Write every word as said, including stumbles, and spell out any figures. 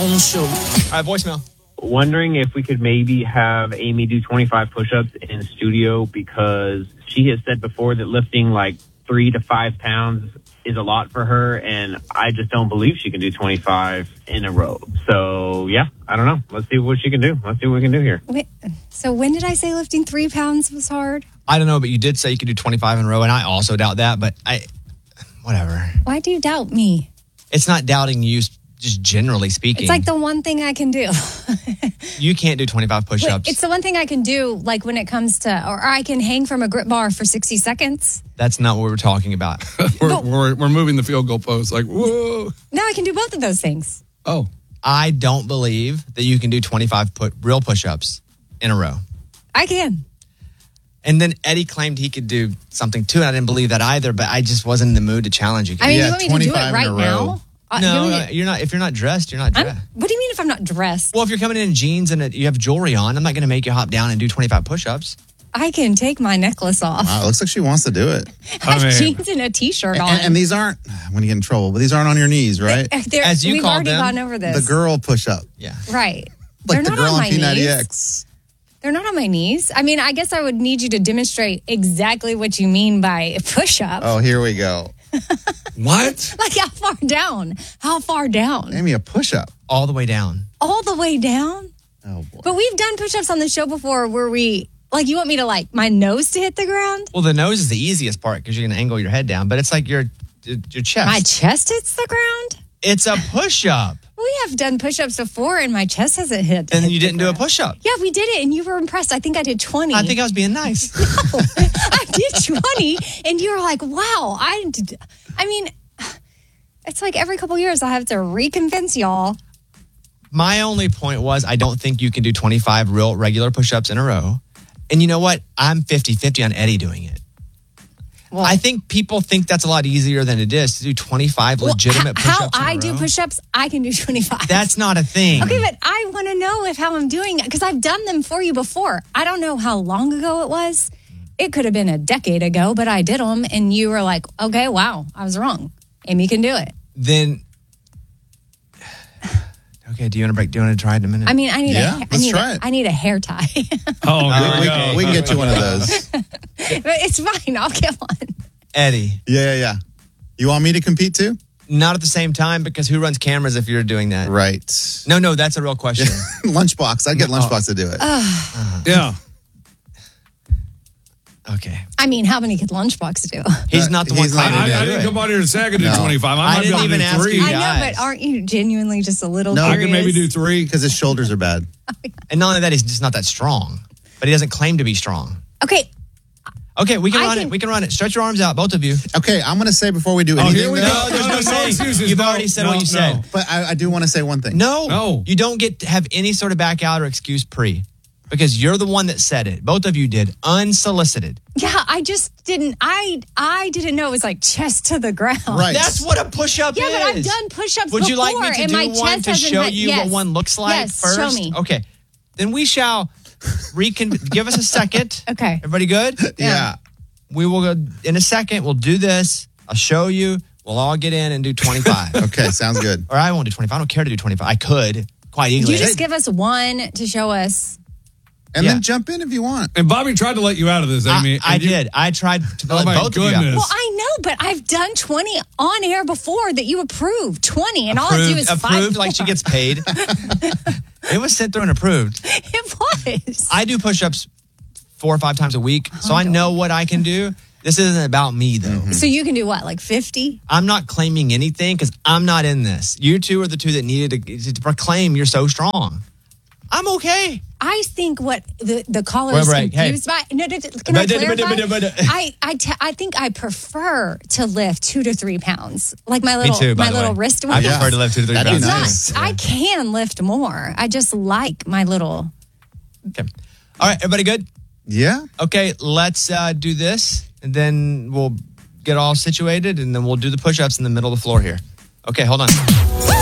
own show. All right, voicemail. Wondering if we could maybe have Amy do twenty-five push-ups in studio, because she has said before that lifting like three to five pounds is a lot for her, and I just don't believe she can do twenty-five in a row. So, yeah, I don't know. Let's see what she can do. Let's see what we can do here. Wait, so when did I say lifting three pounds was hard? I don't know, but you did say you could do twenty-five in a row, and I also doubt that, but I, whatever. Why do you doubt me? It's not doubting you, just generally speaking. It's like the one thing I can do. You can't do twenty-five push-ups. Wait, it's the one thing I can do, like when it comes to, or I can hang from a grip bar for sixty seconds. That's not what we're talking about. we're, we're, we're moving the field goal post. Like, whoa. Now I can do both of those things. Oh. I don't believe that you can do twenty-five put, real push-ups in a row. I can. And then Eddie claimed he could do something too, and I didn't believe that either, but I just wasn't in the mood to challenge you. I mean, Yeah, you want me to do it twenty-five in right a row. now? Uh, No, you want me uh, to- you're not. If you're not dressed, you're not I'm, dressed. what do you mean if I'm not dressed? Well, if you're coming in in jeans and you have jewelry on, I'm not going to make you hop down and do twenty-five push-ups. I can take my necklace off. Wow, it looks like she wants to do it. I have I mean- jeans and a t-shirt on. And, and these aren't, when you get in trouble, but these aren't on your knees, right? They're- As you we've called already them, gone over this. The girl push-up. Yeah. Right. Like They're the not girl on on my P ninety knees. X. They're not on my knees. I mean, I guess I would need you to demonstrate exactly what you mean by push-up. Oh, here we go. What? Like how far down? How far down? Amy, a push-up. All the way down. All the way down? Oh, boy. But we've done push-ups on the show before where we, like, you want me to, like, my nose to hit the ground? Well, the nose is the easiest part because you can angle your head down, but it's like your your chest. My chest hits the ground? It's a push-up. We have done push-ups before and my chest hasn't hit. And hit you the didn't do a ground. push-up. Yeah, we did it and you were impressed. I think I did twenty. I think I was being nice. I did twenty and you were like, wow. I, did. I mean, it's like every couple years I have to reconvince y'all. My only point was I don't think you can do twenty-five real regular push-ups in a row. And you know what? I'm fifty-fifty on Eddie doing it. Well, I think people think that's a lot easier than it is to do twenty-five well, legitimate h- push-ups how in a I do row. push-ups, I can do twenty-five. That's not a thing. Okay, but I want to know if how I'm doing because I've done them for you before. I don't know how long ago it was. It could have been a decade ago, but I did them, and you were like, "Okay, wow, I was wrong. Amy can do it." Then, okay. Do you want to break? Do you want to try it in a minute? I mean, I need Yeah, a, I let's need try a, it. I need a hair tie, Oh, here we, we go. we can get you one of those. but it's fine. I'll get one. Eddie, Yeah, yeah, yeah. You want me to compete too? not at the same time because who runs cameras if you're doing that? Right. No, no, that's a real question. Lunchbox. I'd get Lunchbox to do it. Yeah. Okay, I mean, how many could Lunchbox do? he's not the one He's not claiming I, to I do didn't it. come out here to say I could do No. twenty-five. I, I might be didn't able to even do ask three. you. I know, guys. but aren't you genuinely just a little? No. I curious? can maybe do three. Because his shoulders are bad. And not only that, he's just not that strong. But he doesn't claim to be strong. Okay, Okay, we can I run can- it. We can run it. Stretch your arms out, both of you. Okay, I'm going to say before we do Oh, anything, here we though- go. No, there's no saying. excuses. You've No, already said no, what you no. said. but I, I do want to say one thing. No, No. you don't get to have any sort of back out or excuse pre, because you're the one that said it. Both of you did, unsolicited. yeah, I just didn't. I I didn't know it was like chest to the ground. Right. That's what a push-up Yeah, is. but I've done push-ups Would you like me before, to and do my one chest to hasn't show had- you yes. what one looks like Yes, first? show me. Okay, then we shall recon. Give us a second. Okay. Everybody good? Yeah. We will go in a second. We'll do this. I'll show you. We'll all get in and do twenty-five. Okay, sounds good. Or I won't do twenty-five. I don't care to do twenty-five. I could quite easily. You just give us one to show us. And Yeah. then jump in if you want. And Bobby tried to let you out of this, I, Amy. I and you- did. I tried to Oh, let my both of you out. goodness. Well, I know, but I've done twenty on air before that you approved. twenty, and all I do Approved, is approved five like she more. gets paid. It was sent through and approved. It was. I do push-ups four or five times a week, so I know what I can do. This isn't about me, though. So you can do what, like fifty? I'm not claiming anything because I'm not in this. You two are the two that needed to, to proclaim you're so strong. I'm okay. I think what the the caller Wait, is right, hey. confused by. No, no, no, can I But- but- clarify? but- but- but- I I, te- I think I prefer to lift two to three pounds, like my little Me too, by my the little way. wrist I weight. Yeah. prefer to lift two to three That'd be pounds. nice. I can lift more. I just like my little. Okay. All right, everybody good? Yeah. Okay, let's uh, do this, and then we'll get all situated, and then we'll do the push-ups in the middle of the floor here. Okay, hold on.